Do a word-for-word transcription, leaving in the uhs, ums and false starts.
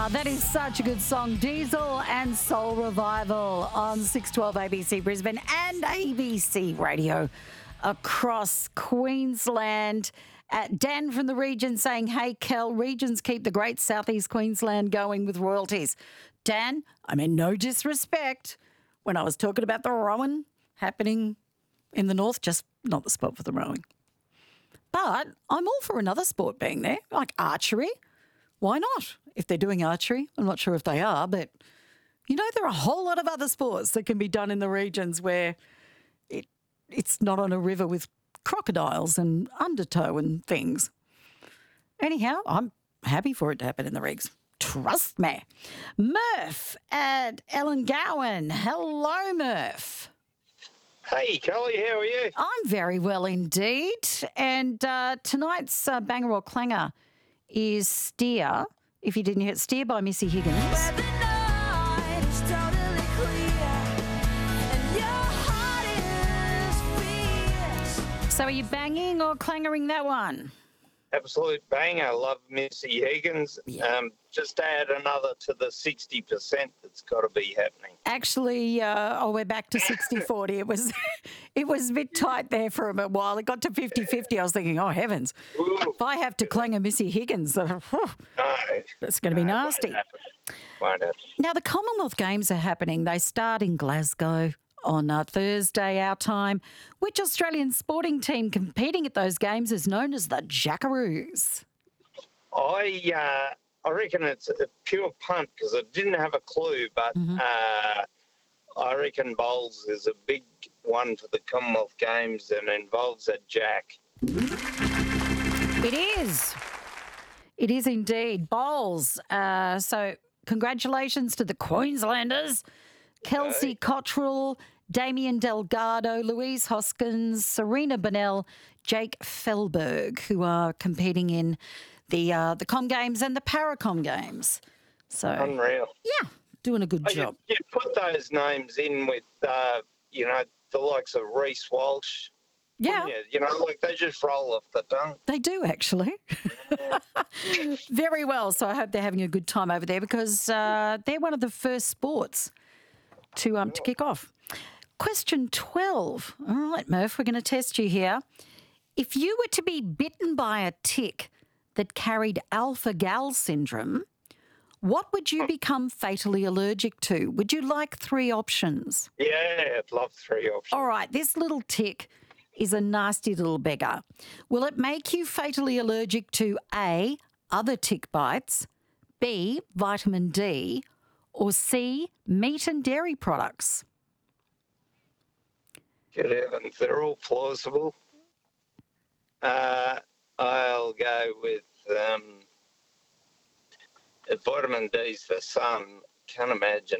Uh, that is such a good song. Diesel and Soul Revival on six twelve A B C Brisbane and A B C Radio across Queensland. Uh, Dan from the region saying, hey, Kel, regions keep the great southeast Queensland going with royalties. Dan, I mean, no disrespect. When I was talking about the rowing happening in the north, just not the spot for the rowing. But I'm all for another sport being there, like archery. Why not? If they're doing archery, I'm not sure if they are, but, you know, there are a whole lot of other sports that can be done in the regions where it it's not on a river with crocodiles and undertow and things. Anyhow, I'm happy for it to happen in the regs. Trust me. Murph at Ellen Gowan. Hello, Murph. Hey, Kelly, how are you? I'm very well indeed. And uh, tonight's uh, banger or clanger is Steer. If you didn't hear it, Steer by Missy Higgins. So are you banging or clangering that one? Absolute banger. Love Missy Higgins. Yeah. Um, just add another to the sixty percent that's got to be happening. Actually, uh, oh, we're back to sixty forty. It was it was a bit tight there for a while. It got to fifty fifty. I was thinking, oh, heavens. Ooh. If I have to clang a Missy Higgins, uh, whew, No, that's going to be no, nasty. Won't happen. Won't happen. Now, the Commonwealth Games are happening. They start in Glasgow on uh, Thursday, our time. Which Australian sporting team competing at those games is known as the Jackaroos? I uh, I reckon it's a pure punt because I didn't have a clue, but Mm-hmm. uh, I reckon bowls is a big one for the Commonwealth Games and involves a jack. It is. It is indeed. Bowls. Uh, so congratulations to the Queenslanders. Kelsey Cottrell, Damien Delgado, Louise Hoskins, Serena Bonnell, Jake Felberg, who are competing in the uh, the Com Games and the Paracom Games. So, Unreal. yeah, doing a good Oh, job. you, you put those names in with, uh, you know, the likes of Reece Walsh. Yeah, Yeah, you know, like they just roll off the tongue. they do actually. Very well. So I hope they're having a good time over there because uh, they're one of the first sports to um to kick off. Question twelve. All right, Murph, we're going to test you here. If you were to be bitten by a tick that carried alpha-gal syndrome, what would you become fatally allergic to? Would you like three options? Yeah, I'd love three options. All right, this little tick is a nasty little beggar. Will it make you fatally allergic to A, other tick bites, B, vitamin D, or C, meat and dairy products? Good heavens, they're all plausible. Uh, I'll go with um, vitamin D's for sun. Can't imagine